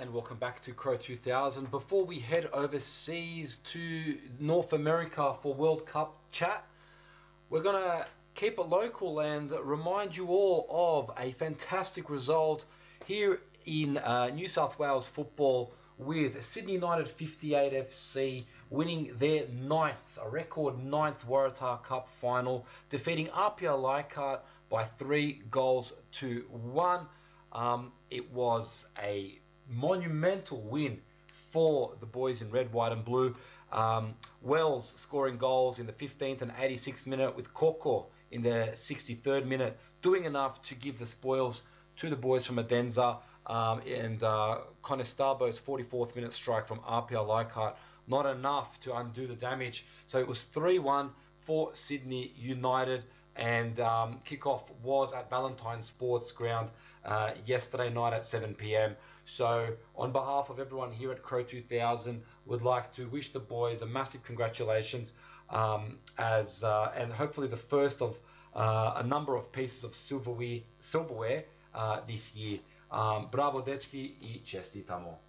and welcome back to Crow 2000. Before we head overseas to North America for World Cup chat, we're going to keep it local and remind you all of a fantastic result here in New South Wales football, with Sydney United 58 FC winning their a record ninth Waratah Cup final, defeating Apia Leichhardt by 3-1. It was a monumental win for the boys in red, white and blue. Wells scoring goals in the 15th and 86th minute, with Koko in the 63rd minute doing enough to give the spoils to the boys from Adenza, and Conestabo's 44th minute strike from Apia Leichhardt not enough to undo the damage. So it was 3-1 for Sydney United, and kickoff was at Valentine Sports Ground yesterday night at 7 p.m. So on behalf of everyone here at Crow 2000, would like to wish the boys a massive congratulations, and hopefully the first of a number of pieces of silverware this year. Bravo dečki I čestitamo.